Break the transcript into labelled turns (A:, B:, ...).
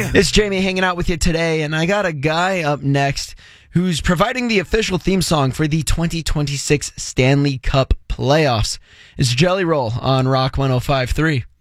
A: It's Jamie hanging out with you today, and I got a guy up next who's providing the official theme song for the 2026 Stanley Cup playoffs. It's Jelly Roll on Rock 105.3.